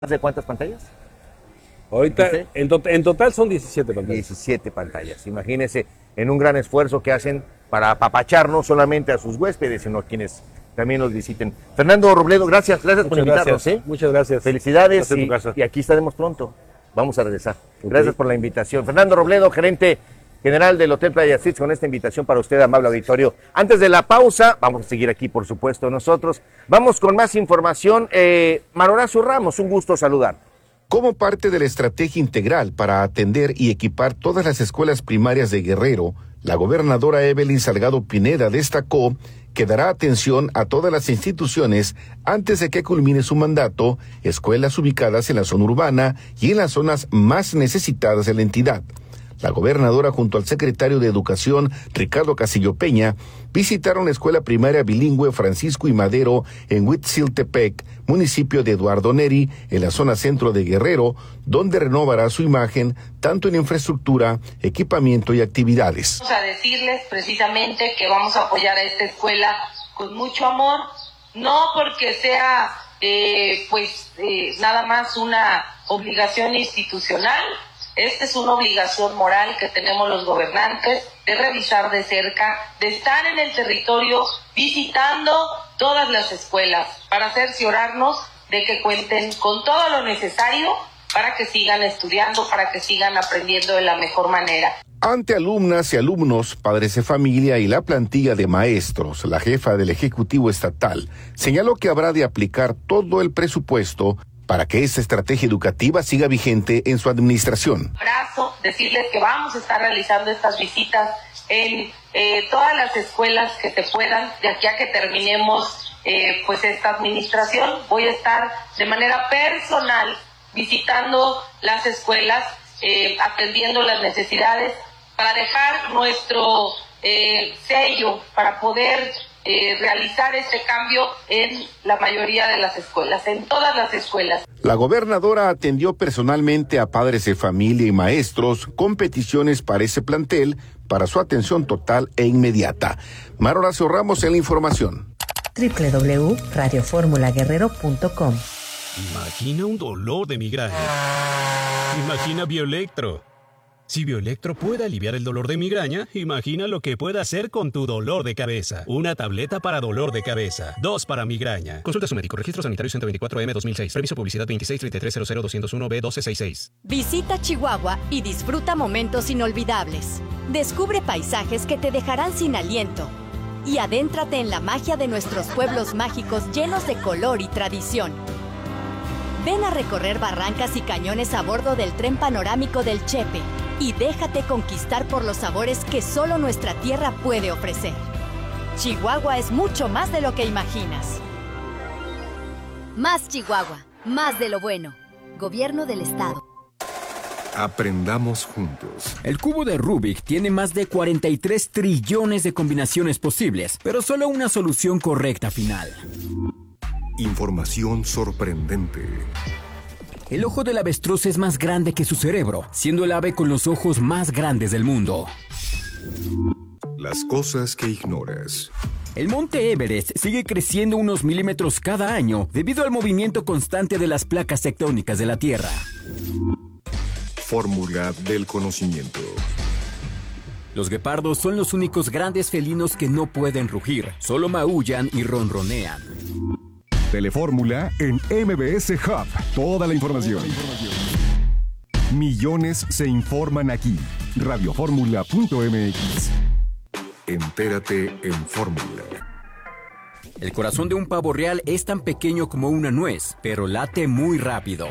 ¿De cuántas pantallas? Ahorita, en total son 17 pantallas. 17 pantallas. Imagínense, en un gran esfuerzo que hacen para apapachar no solamente a sus huéspedes, sino a quienes también los visiten. Fernando Robledo, gracias por invitarnos. Muchas gracias. Felicidades y aquí estaremos pronto. Vamos a regresar. Gracias por la invitación. Fernando Robledo, gerente general del Hotel Playa Suites, con esta invitación para usted, amable auditorio. Antes de la pausa, vamos a seguir aquí, por supuesto, nosotros. Vamos con más información. Horacio Ramos, un gusto saludar. Como parte de la estrategia integral para atender y equipar todas las escuelas primarias de Guerrero, la gobernadora Evelyn Salgado Pineda destacó que dará atención a todas las instituciones antes de que culmine su mandato, escuelas ubicadas en la zona urbana y en las zonas más necesitadas de la entidad. La gobernadora junto al secretario de Educación, Ricardo Castillo Peña, visitaron la escuela primaria bilingüe Francisco y Madero en Huitziltepec, municipio de Eduardo Neri, en la zona centro de Guerrero, donde renovará su imagen tanto en infraestructura, equipamiento y actividades. Vamos a decirles precisamente que vamos a apoyar a esta escuela con mucho amor, no porque sea nada más una obligación institucional. Esta es una obligación moral que tenemos los gobernantes de revisar de cerca, de estar en el territorio visitando todas las escuelas para cerciorarnos de que cuenten con todo lo necesario para que sigan estudiando, para que sigan aprendiendo de la mejor manera. Ante alumnas y alumnos, padres de familia y la plantilla de maestros, la jefa del Ejecutivo Estatal señaló que habrá de aplicar todo el presupuesto para que esta estrategia educativa siga vigente en su administración. Abrazo, decirles que vamos a estar realizando estas visitas en todas las escuelas que se puedan, de aquí a que terminemos esta administración. Voy a estar de manera personal visitando las escuelas, atendiendo las necesidades, para dejar nuestro sello, para poder realizar este cambio en la mayoría de las escuelas, en todas las escuelas. La gobernadora atendió personalmente a padres de familia y maestros con peticiones para ese plantel para su atención total e inmediata. Horacio Ramos en la información. www.radioformulaguerrero.com. Imagina un dolor de migraña. Imagina Bioelectro. Si Bioelectro puede aliviar el dolor de migraña, imagina lo que puede hacer con tu dolor de cabeza. Una tableta para dolor de cabeza, 2 para migraña. Consulta a su médico. Registro sanitario 124M-2006. Permiso publicidad 263300-201-B1266. Visita Chihuahua y disfruta momentos inolvidables. Descubre paisajes que te dejarán sin aliento. Y adéntrate en la magia de nuestros pueblos mágicos llenos de color y tradición. Ven a recorrer barrancas y cañones a bordo del tren panorámico del Chepe y déjate conquistar por los sabores que solo nuestra tierra puede ofrecer. Chihuahua es mucho más de lo que imaginas. Más Chihuahua, más de lo bueno. Gobierno del Estado. Aprendamos juntos. El cubo de Rubik tiene más de 43 trillones de combinaciones posibles, pero solo una solución correcta final. Información sorprendente. El ojo del avestruz es más grande que su cerebro, siendo el ave con los ojos más grandes del mundo. Las cosas que ignoras. El monte Everest sigue creciendo unos milímetros cada año debido al movimiento constante de las placas tectónicas de la Tierra. Fórmula del conocimiento. Los guepardos son los únicos grandes felinos que no pueden rugir, solo maullan y ronronean. Telefórmula en MBS Hub. Toda la información. Millones se informan aquí. Radioformula.mx. Entérate en Fórmula. El corazón de un pavo real es tan pequeño como una nuez, pero late muy rápido.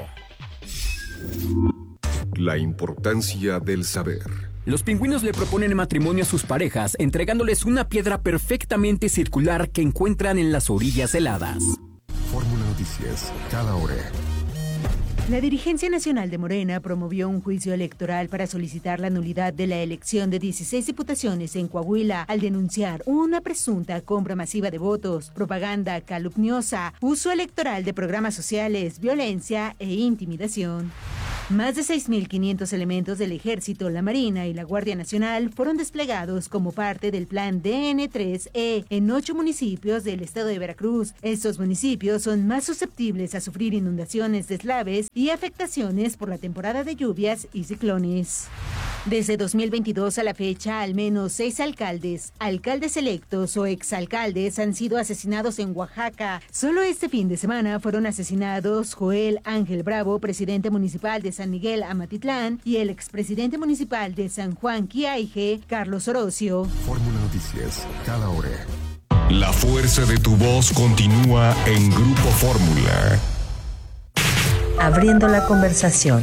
La importancia del saber. Los pingüinos le proponen matrimonio a sus parejas, entregándoles una piedra perfectamente circular que encuentran en las orillas heladas. Fórmula Noticias, cada hora. La dirigencia nacional de Morena promovió un juicio electoral para solicitar la nulidad de la elección de 16 diputaciones en Coahuila al denunciar una presunta compra masiva de votos, propaganda calumniosa, uso electoral de programas sociales, violencia e intimidación. Más de 6.500 elementos del Ejército, la Marina y la Guardia Nacional fueron desplegados como parte del plan DN3E en 8 municipios del estado de Veracruz. Estos municipios son más susceptibles a sufrir inundaciones, deslaves y afectaciones por la temporada de lluvias y ciclones. Desde 2022 a la fecha, al menos 6 alcaldes electos o exalcaldes han sido asesinados en Oaxaca. Solo este fin de semana fueron asesinados Joel Ángel Bravo, presidente municipal de San Miguel Amatitlán, y el expresidente municipal de San Juan Quiaije, Carlos Orocio. Fórmula Noticias, cada hora. La fuerza de tu voz continúa en Grupo Fórmula. Abriendo la conversación,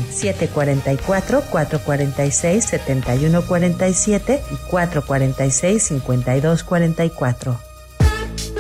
744-446-7147 y 446-5244.